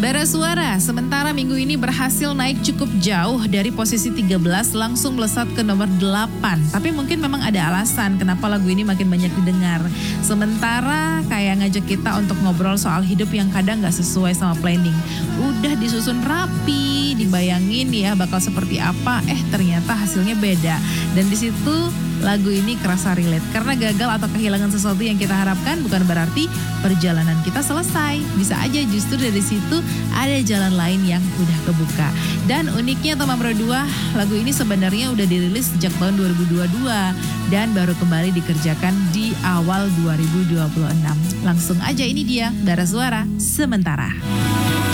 Bara Suara, sementara minggu ini berhasil naik cukup jauh dari posisi 13 langsung melesat ke nomor 8. Tapi mungkin memang ada alasan kenapa lagu ini makin banyak didengar. Sementara kayak ngajak kita untuk ngobrol soal hidup yang kadang gak sesuai sama planning. Udah disusun rapi, dibayangin ya bakal seperti apa, ternyata hasilnya beda. Dan di situ lagu ini kerasa relate karena gagal atau kehilangan sesuatu yang kita harapkan bukan berarti perjalanan kita selesai. Bisa aja justru dari situ ada jalan lain yang udah kebuka. Dan uniknya Tomam Pro 2, lagu ini sebenarnya udah dirilis sejak tahun 2022 dan baru kembali dikerjakan di awal 2026. Langsung aja ini dia Bara Suara Sementara.